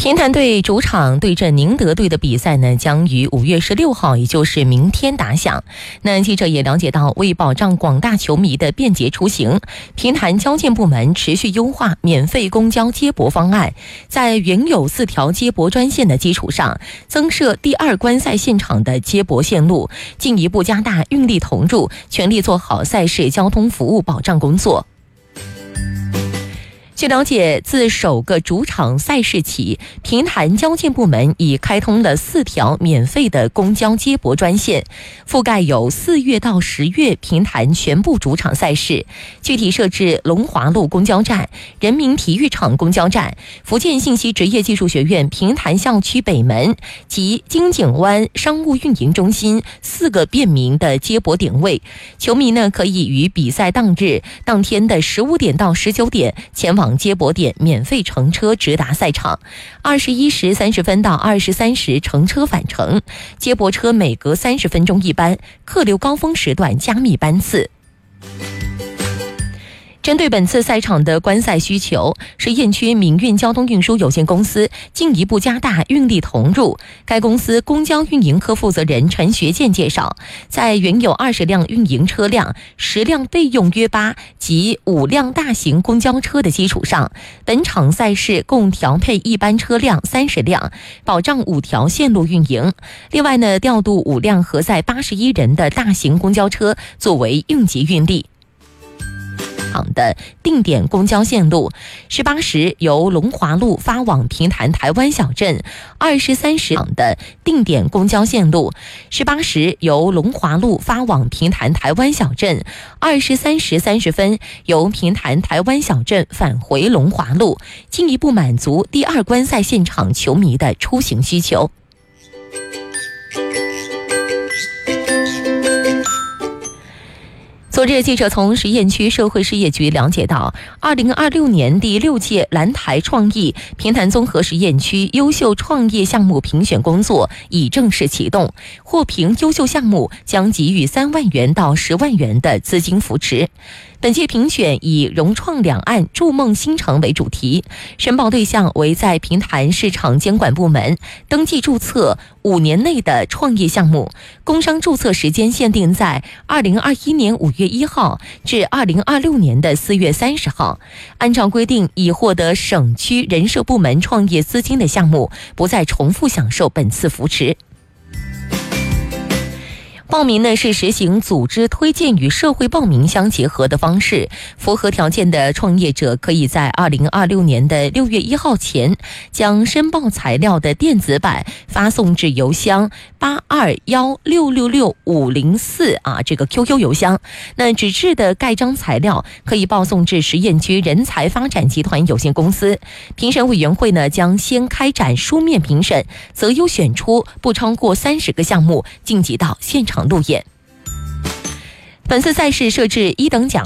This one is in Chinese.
平潭队主场对阵宁德队的比赛呢，将于5月16号，也就是明天打响。那记者也了解到，为保障广大球迷的便捷出行，平潭交建部门持续优化免费公交接驳方案，在原有4条接驳专线的基础上，增设第2观赛现场的接驳线路，进一步加大运力投入，全力做好赛事交通服务保障工作。据了解，自首个主场赛事起，平潭交建部门已开通了4条免费的公交接驳专线，覆盖有4月到10月平潭全部主场赛事，具体设置龙华路公交站、人民体育场公交站、福建信息职业技术学院平潭校区北门及金井湾商务运营中心4个便民的接驳点位。球迷呢，可以于比赛当天的15点到19点前往接驳点免费乘车直达赛场，21时30分到23时乘车返程，接驳车每隔30分钟一班，客流高峰时段加密班次。针对本次赛场的观赛需求，实验区民运交通运输有限公司进一步加大运力投入。该公司公交运营科负责人陈学建介绍，在原有20辆运营车辆、10辆备用约巴及5辆大型公交车的基础上，本场赛事共调配一班车辆30辆，保障5条线路运营。另外呢，调度5辆荷载81人的大型公交车作为应急运力。的定点公交线路，18时由龙华路发往平潭台湾小镇，23时的定点公交线路，18时由龙华路发往平潭台湾小镇，23时30分由平潭台湾小镇返回龙华路，进一步满足第2观赛现场球迷的出行需求。昨日，记者从实验区社会事业局了解到，2026年第6届蓝台创意平潭综合实验区优秀创业项目评选工作已正式启动，获评优秀项目将给予3万元到10万元的资金扶持。本届评选以融创两岸筑梦新城为主题，申报对象为在平潭市场监管部门登记注册5年内的创业项目，工商注册时间限定在2021年5月1号至2026年的4月30号。按照规定，已获得省区人社部门创业资金的项目，不再重复享受本次扶持。报名呢是实行组织推荐与社会报名相结合的方式，符合条件的创业者可以在2026年的6月1号前，将申报材料的电子版发送至邮箱821666504这个 QQ 邮箱。那纸质的盖章材料可以报送至实验区人才发展集团有限公司。评审委员会呢将先开展书面评审，择优选出不超过30个项目，晋级到现场路演。本次赛事设置1等奖